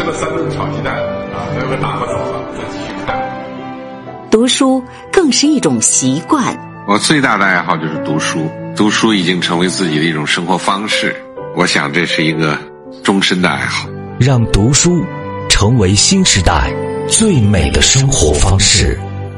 吃了3顿炒鸡蛋啊，那个打发走了，再继续看。 读书更是一种习惯。 我最大的爱好就是读书，读书已经成为自己的一种生活方式。我想这是一个终身的爱好。 让读书成为新时代最美的生活方式。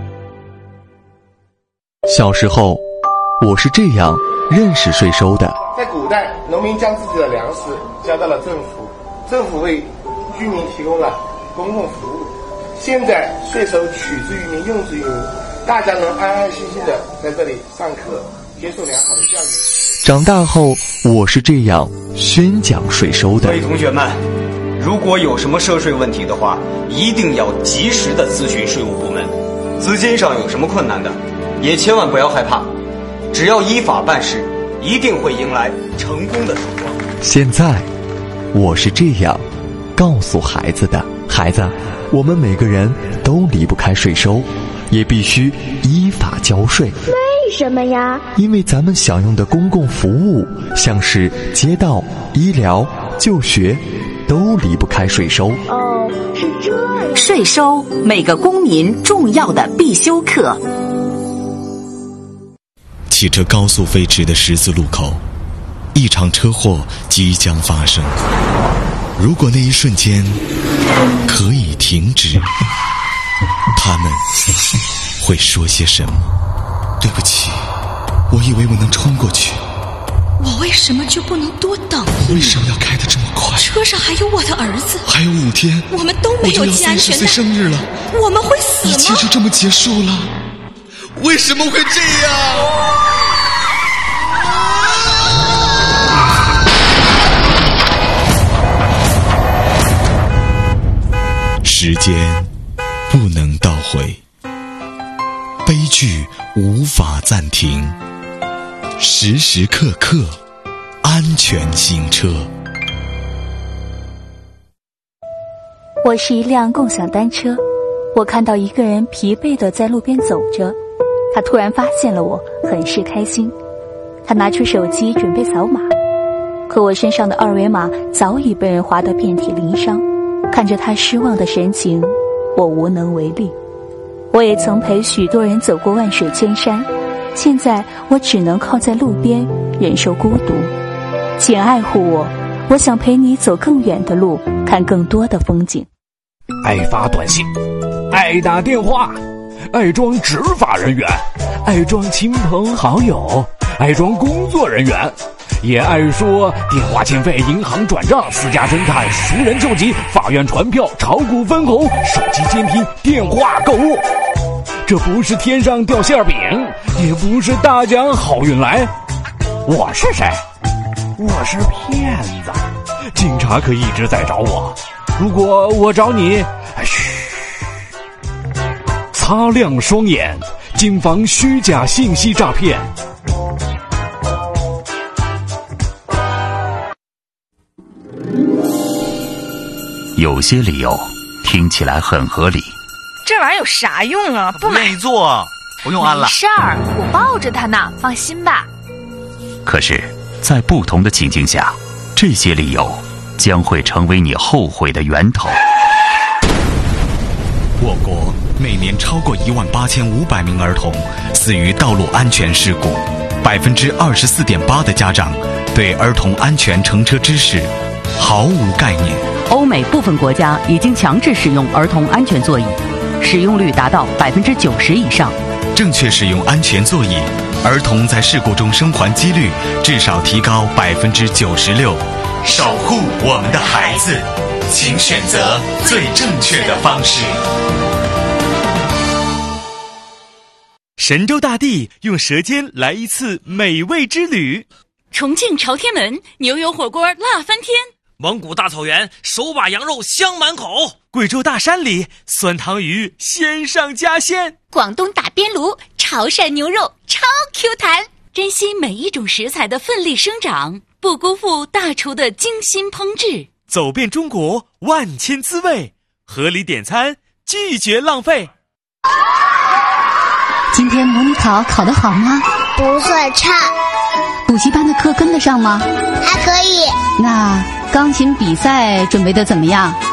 小时候，我是这样认识税收的。 在古代，农民将自己的粮食交到了政府，政府为居民提供了公共服务。现在税收取之于民，用之于民，大家能安安心心的在这里上课，接受良好的教育。 长大后，我是这样宣讲税收的。 各位同学们，如果有什么涉税问题的话，一定要及时的咨询税务部门。资金上有什么困难的，也千万不要害怕，只要依法办事，一定会迎来成功的曙光。 现在，我是这样告诉孩子的：孩子，我们每个人都离不开税收，也必须依法交税。 为什么呀？ 因为咱们享用的公共服务，像是街道、医疗、就学，都离不开税收。 哦，是这样。 税收，每个公民重要的必修课。 汽车高速飞驰的十字路口，一场车祸即将发生。如果那一瞬间可以停止，他们会说些什么？对不起，我以为我能冲过去。 我为什么就不能多等一秒？ 为什么要开得这么快？ 车上还有我的儿子， 还有5天， 我们都没有系安全带。 我就要30岁生日了， 我们会死吗？ 一切就这么结束了？为什么会这样？时间不能倒回，悲剧无法暂停，时时刻刻安全行车。 我是一辆共享单车，我看到一个人疲惫地在路边走着，他突然发现了我，很是开心。他拿出手机准备扫码，可我身上的2维码早已被人划得遍体鳞伤。看着他失望的神情，我无能为力。我也曾陪许多人走过万水千山，现在我只能靠在路边忍受孤独。请爱护我，我想陪你走更远的路，看更多的风景。 爱发短信，爱打电话，爱装执法人员，爱装亲朋好友，爱装工作人员，也爱说电话欠费、银行转账、私家侦探、熟人救急、法院传票、炒股分红、手机监听、电话购物。这不是天上掉馅饼，也不是大奖好运来。我是谁？我是骗子。警察可一直在找我，如果我找你，嘘，擦亮双眼，谨防虚假信息诈骗。 有些理由听起来很合理， 这玩意儿有啥用啊？不愿意做，不用安了。 没事儿，我抱着它呢，放心吧。 可是，在不同的情境下，这些理由将会成为你后悔的源头。 我国每年超过18500名儿童死于道路安全事故，24.8%的家长对儿童安全乘车知识毫无概念。 欧美部分国家已经强制使用儿童安全座椅，使用率达到90%以上。 正确使用安全座椅，儿童在事故中生还几率至少提高96%。守护我们的孩子，请选择最正确的方式。 神州大地用舌尖来一次美味之旅。 重庆朝天门牛油火锅辣翻天， 蒙古大草原手把羊肉香满口， 贵州大山里酸汤鱼鲜上加鲜， 广东打边炉潮汕牛肉超 Q 弹。珍惜每一种食材的奋力生长，不辜负大厨的精心烹制。 走遍中国万千滋味，合理点餐，拒绝浪费。 今天模拟考考得好吗？ 不算差。 补习班的课跟得上吗？ 还可以。 那钢琴比赛准备得怎么样？